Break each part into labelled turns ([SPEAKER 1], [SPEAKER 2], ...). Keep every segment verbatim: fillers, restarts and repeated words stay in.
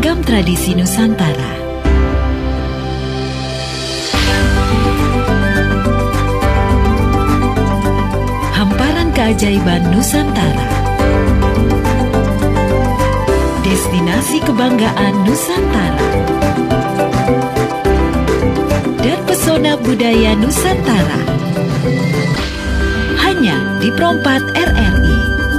[SPEAKER 1] Ragam tradisi Nusantara. Hamparan keajaiban Nusantara. Destinasi kebanggaan Nusantara. Dan pesona budaya Nusantara. Hanya di Pro empat R R I.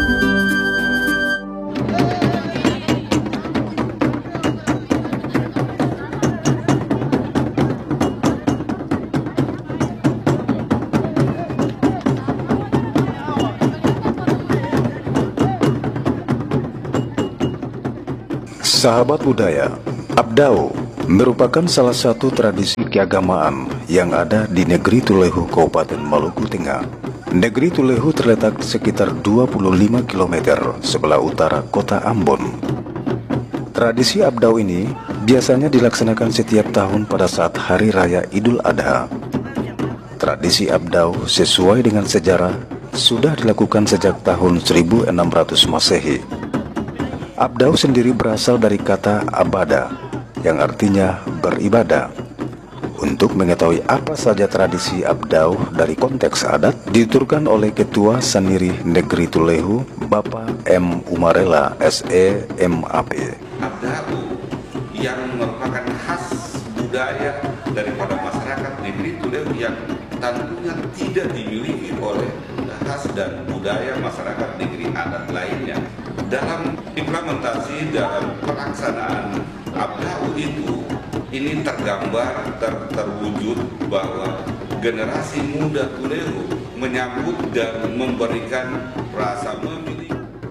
[SPEAKER 2] Sahabat budaya, Abdau merupakan salah satu tradisi keagamaan yang ada di negeri Tulehu, Kabupaten Maluku Tengah. Negeri Tulehu terletak sekitar dua puluh lima kilometer sebelah utara kota Ambon. Tradisi Abdau ini biasanya dilaksanakan setiap tahun pada saat Hari Raya Idul Adha. Tradisi Abdau sesuai dengan sejarah sudah dilakukan sejak tahun seribu enam ratus Masehi. Abdau sendiri berasal dari kata abada, yang artinya beribadah. Untuk mengetahui apa saja tradisi Abdau dari konteks adat, dituturkan oleh Ketua Saniri Negeri Tulehu, Bapak M. Umarela, S E M A P.
[SPEAKER 3] Abdau yang merupakan khas budaya daripada masyarakat Negeri Tulehu yang tentunya tidak dimiliki oleh khas dan budaya masyarakat negeri adat lainnya. Dalam implementasi dalam pelaksanaan Abdau itu, ini tergambar, ter, terwujud bahwa generasi muda Tulehu menyambut dan memberikan rasa memiliki.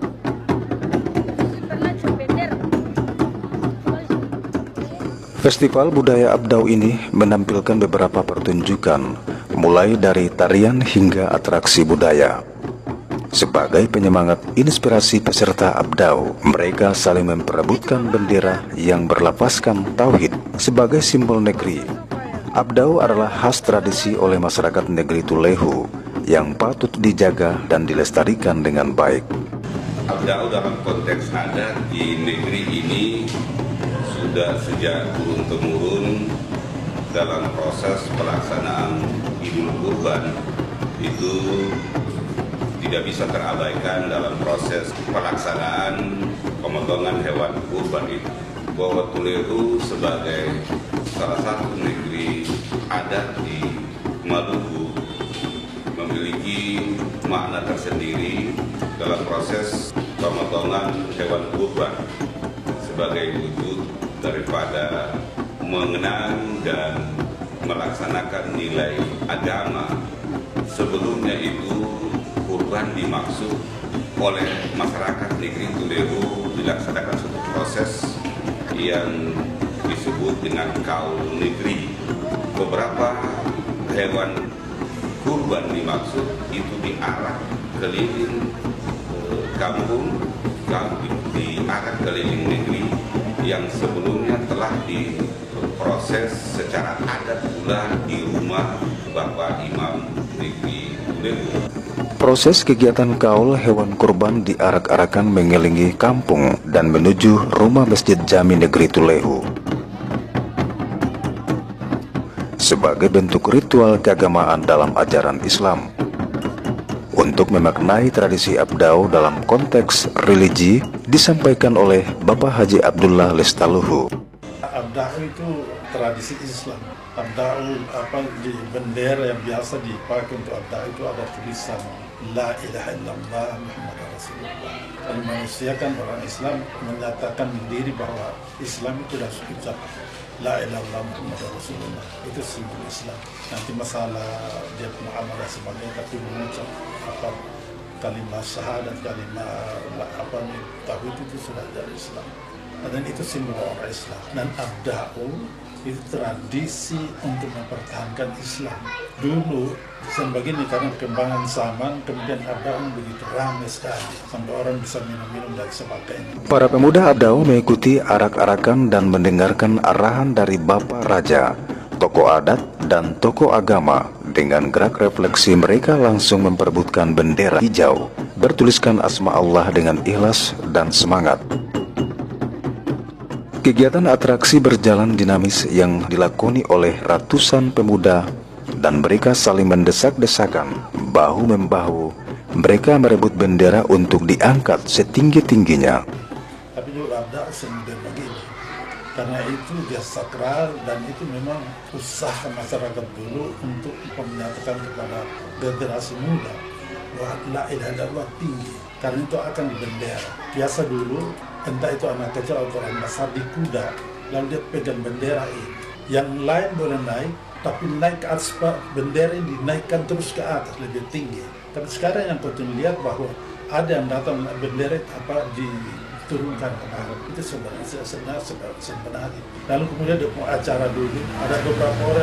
[SPEAKER 2] Festival budaya Abdau ini menampilkan beberapa pertunjukan, mulai dari tarian hingga atraksi budaya. Sebagai penyemangat inspirasi peserta Abdau, mereka saling memperebutkan bendera yang berlapaskan tauhid sebagai simbol negeri. Abdau adalah khas tradisi oleh masyarakat negeri Tulehu yang patut dijaga dan dilestarikan dengan baik.
[SPEAKER 3] Abdau dalam konteks adat di negeri ini sudah sejak turun-temurun dalam proses pelaksanaan Idul Kurban itu tidak bisa terabaikan dalam proses pelaksanaan pemotongan hewan kurban itu. Bahwa Tulehu sebagai salah satu negeri adat di Maluku memiliki makna tersendiri dalam proses pemotongan hewan kurban sebagai wujud daripada mengenang dan melaksanakan nilai agama. Sebelumnya itu kurban dimaksud oleh masyarakat negeri Tulehu dilaksanakan suatu proses yang disebut dengan kaul negeri. Beberapa hewan kurban dimaksud itu diarah keliling kampung, diarah keliling negeri yang sebelumnya telah diproses secara adat pula di rumah Bapak Imam Negeri Tulehu.
[SPEAKER 2] Proses kegiatan kaul hewan kurban diarak-arakan mengelilingi kampung dan menuju rumah Masjid Jami Negeri Tulehu. Sebagai bentuk ritual keagamaan dalam ajaran Islam. Untuk memaknai tradisi Abdau dalam konteks religi disampaikan oleh Bapak Haji Abdullah Lestaluhu.
[SPEAKER 4] Abdau itu tradisi Islam. Abdau apa di bendera yang biasa dipakai untuk Abdau itu ada tulisan La ilaha illallah Muhammad Rasulullah. Kalau manusia kan orang Islam menyatakan diri bahwa Islam itu sudah ucap La ilaha illallah Muhammad Rasulullah. Itu simbol Islam. Nanti masalah dia Muhammad sebagai tapi mengucap apa kalimat syahadat, kalimat apa tauhid itu sudah dari Islam. Dan itu simbol orang Islam. Dan Abdau itu tradisi untuk mempertahankan Islam. Dulu sebegini karena perkembangan zaman, kemudian Abdau begitu ramai sekali sampai orang bisa minum-minum dan sebagainya.
[SPEAKER 2] Para pemuda Abdau mengikuti arak-arakan dan mendengarkan arahan dari Bapak Raja, tokoh adat dan tokoh agama. Dengan gerak refleksi mereka langsung memperebutkan bendera hijau bertuliskan asma Allah dengan ikhlas dan semangat. Kegiatan atraksi berjalan dinamis yang dilakoni oleh ratusan pemuda dan mereka saling mendesak-desakan, bahu-membahu. Mereka merebut bendera untuk diangkat setinggi-tingginya.
[SPEAKER 4] Tapi juga ada semudah begini, karena itu dia sakral dan itu memang usaha masyarakat dulu untuk menyatakan kepada generasi muda bahwa la ilaha illallah tinggi, karena itu akan di bendera. Biasa dulu entah itu anak kecil atau orang besar di kuda, lalu dia pegang bendera ini. Yang lain boleh naik, tapi naik ke atas bendera ini dinaikkan terus ke atas lebih tinggi. Tapi sekarang yang kau lihat bahwa ada yang datang bendera apa diturunkan ke bawah, itu sebenarnya sebenarnya sebenarnya. Lalu kemudian dia mau acara dulu, ada beberapa orang